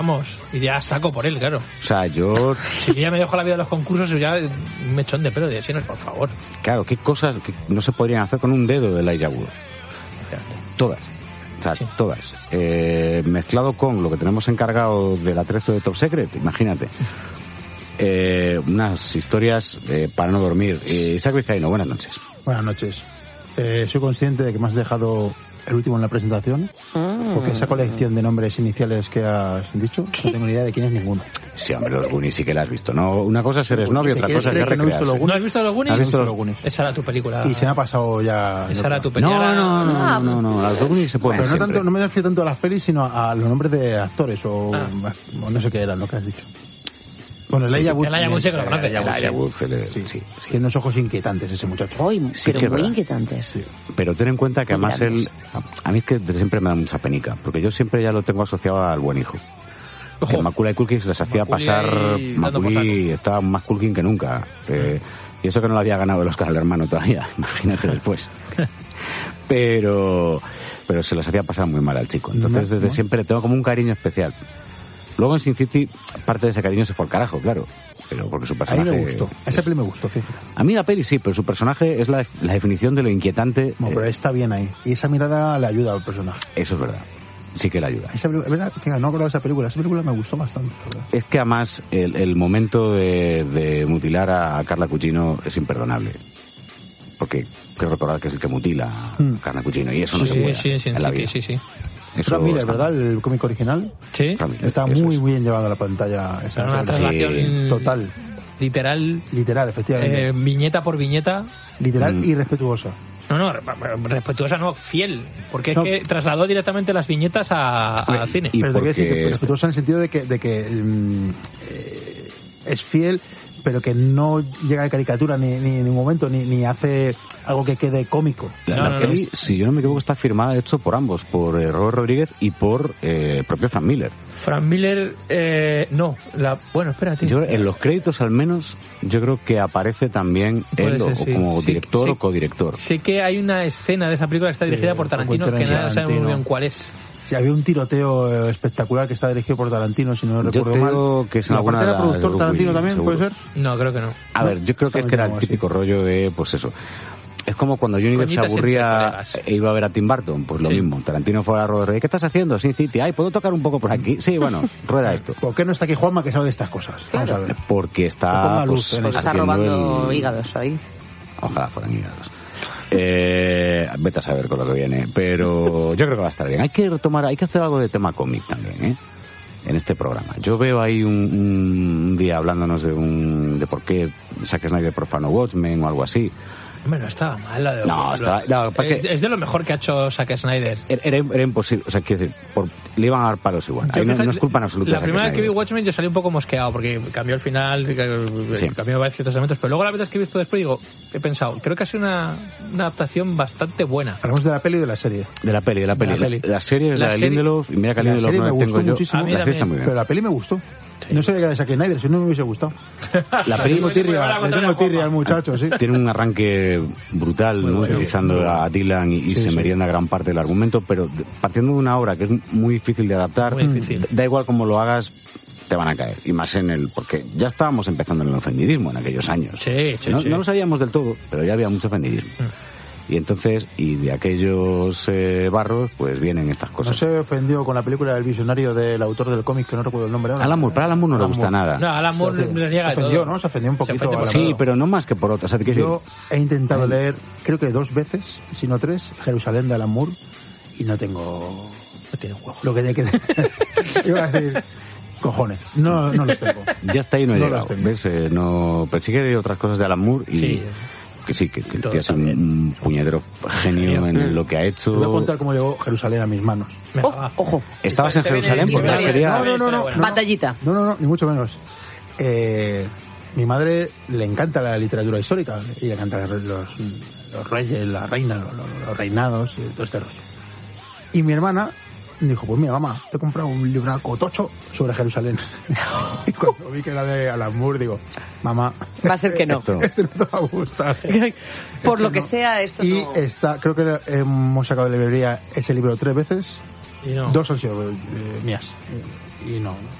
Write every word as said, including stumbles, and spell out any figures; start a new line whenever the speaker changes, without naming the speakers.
Vamos, iría a saco por él, claro.
O sea, yo...
Si yo ya me dejo la vida de los concursos, ya un mechón de pelo de Sinners, por favor.
Claro, ¿qué cosas que no se podrían hacer con un dedo de Elijah Wood? Todas. O sea, sí. todas. Eh, mezclado con lo que tenemos encargado del atrezo de Top Secret, imagínate. Eh, unas historias eh, para no dormir. Eh, Isaac Vizcaíno, buenas noches.
Buenas noches. Eh, soy consciente de que me has dejado el último en la presentación, mm. porque esa colección de nombres iniciales que has dicho, ¿qué? No tengo ni idea de quién es ninguno.
Sí, hombre, los Goonies sí que la has visto. No, una cosa es ser snob y otra cosa es ya recrearse.
No, ¿No has visto los Goonies?
¿Has visto
los Goonies? Esa era tu película.
Y se me ha pasado ya...
Esa era tu película.
No, no, no, no, no, no, los Goonies se pueden
Pero no,
tanto,
no me refiero tanto a las pelis, sino a los nombres de actores o, ah. o no sé qué eran lo que has dicho. Bueno, el Elijah Wood.
El Elijah Wood sí que lo conoce.
El Elijah Wood, sí, sí.
Tiene unos ojos inquietantes ese muchacho.
Uy,
sí,
pero muy inquietantes. Sí.
Pero ten en cuenta que además él... A mí es que siempre me da mucha penica, porque yo siempre ya lo tengo asociado al buen hijo. Ojo. Que Macaulay Culkin se les hacía Macaulay pasar... Macaulay estaba más Culkin que nunca. Eh, y eso que no lo había ganado el Oscar al hermano todavía, imagínate después. Pero... Pero se les hacía pasar muy mal al chico. Entonces desde ¿no? siempre le tengo como un cariño especial. Luego en Sin City parte de ese cariño se fue al carajo, claro. Pero porque su personaje...
A mí me gustó. Esa peli me gustó, fíjate.
A mí la peli sí, pero su personaje es la, la definición de lo inquietante.
No, pero está bien ahí. Y esa mirada le ayuda al personaje.
Eso es verdad. Sí que le ayuda.
Esa, ¿verdad? No he acordado de esa película. Esa película me gustó bastante, ¿verdad?
Es que además el, el momento de, de mutilar a Carla Cugino es imperdonable. Porque creo recordar que es el que mutila a hmm. Carla Cugino. Y eso no
sí,
se puede.
Sí, sí,
en la
sí,
vida.
sí, sí.
Eso
Frank Miller, ¿verdad? El cómic original.
Sí.
Está muy es. bien llevado a la pantalla.
Esa una traslación
sí.
total.
Literal.
Literal, efectivamente.
Eh, viñeta por viñeta.
Literal mm. y respetuosa.
No, no, respetuosa no, fiel. Porque no. es que trasladó directamente las viñetas a, a cine.
Y pero te quiero decir que respetuosa en el sentido de que, de que mm, eh, es fiel, pero que no llega a caricatura ni, ni en ningún momento, ni, ni hace algo que quede cómico.
La, no, la no, peli, no. si yo no me equivoco, está firmada, de hecho, por ambos, por eh, Robert Rodríguez y por eh, el propio Frank Miller.
Frank Miller, eh, no, la, bueno, espérate.
Yo, en los créditos, al menos, yo creo que aparece también él ser, o, sí. como sí, director sí. o codirector.
Sé que hay una escena de esa película que está dirigida sí, por Tarantino, que nadie sabe muy bien cuál es.
Sí, había un tiroteo espectacular que está dirigido por Tarantino, si no recuerdo
yo
mal.
Que es
¿La parte era productor Tarantino también,
seguro.
puede ser?
No, creo que no.
A ver, yo creo que es que era el típico así. rollo de, pues eso... Es como cuando Johnny Depp se aburría e iba a ver a Tim Burton, pues lo sí. mismo. Tarantino fue a Robert, ¿qué estás haciendo? Sí, City, ay, ¿puedo tocar un poco por aquí? Sí, bueno, rueda esto.
¿Por qué no está aquí Juanma que sabe de estas cosas? Vamos
claro.
a ver.
Porque está...
Pues, pues está robando el... hígados ahí.
Ojalá fueran hígados. Eh, vete a saber con lo que viene, pero yo creo que va a estar bien. Hay que retomar, hay que hacer algo de tema cómic también, ¿eh? En este programa. Yo veo ahí un, un día hablándonos de un de por qué Zack Snyder profanó Watchmen o algo así.
Hombre, no estaba mal la de...
No, estaba... No,
es, es de lo mejor que ha hecho Zack Snyder.
Era, era imposible, o sea, quiero decir, por, le iban a dar palos igual. Ahí no, no es culpa en absoluto.
La primera vez que vi Watchmen yo salí un poco mosqueado, porque cambió el final, sí. cambió varios ciertos elementos, pero luego la vez que he visto después digo, he pensado, creo que ha sido una, una adaptación bastante buena.
Hablamos de la peli y de la serie.
De la peli, de la peli.
La,
la,
peli.
la, la serie es la, la de Lindelof, y mira que a Lindelof no la tengo yo.
Muchísimo.
A mí la serie está muy bien.
Pero la peli me gustó. Sí. No sabía que era de Zack Snyder, si no me hubiese gustado. La peli tengo tirria, le tengo tirria al muchacho, sí.
Tiene un arranque brutal, ¿no? Bueno, utilizando bueno. a Dylan y, y sí, se sí. merienda gran parte del argumento, pero partiendo de una obra que es muy difícil de adaptar,
muy difícil.
Da igual cómo lo hagas, te van a caer. Y más en el... Porque ya estábamos empezando en el ofendidismo en aquellos años.
Sí, sí,
no,
sí.
no lo sabíamos del todo, pero ya había mucho ofendidismo. Mm. Y entonces, y de aquellos eh, barros, pues vienen estas cosas.
No se ofendió con la película del visionario del autor del cómic, que no recuerdo el nombre ahora.
Alan Moore, para Alan Moore no Alan le gusta
Moore.
nada.
No, Alan Moore le niega
de todo. Se ofendió, ¿no? Se ofendió un poquito. Ofendió
sí, todo. Pero no más que por otras. O sea, ¿qué
Yo
decir?
he intentado leer, creo que dos veces, si no tres, Jerusalén de Alan Moore, y no tengo...
No tiene juego.
Lo que tiene que... Iba a decir... Cojones, no, no los tengo.
Ya está ahí, no he
no
llegado. ¿Ves? Eh, no... Persigue otras cosas de Alan Moore y... Sí. Que sí, que, que el tío es un, un puñetero genio en lo que ha hecho.
Te voy a contar cómo llegó Jerusalén a mis manos.
Oh, ojo.
¿Estabas en Jerusalén? Porque sería...
No, no, no, no, no.
Batallita.
No, no, no, ni mucho menos. Eh, mi madre le encanta la literatura histórica y le encantan los, los reyes, la reina, los, los reinados y todo este rollo. Y mi hermana dijo, pues mira, mamá, te he comprado un libro cotocho sobre Jerusalén. Y cuando vi que era de Alan Moore, digo, mamá...
Va a ser que no.
Esto, este no te va a gustar.
Por
este
lo que
no.
sea, esto
y
no...
Y está, creo que hemos sacado de librería ese libro tres veces.
Y no.
Dos han sido eh, mías. y no.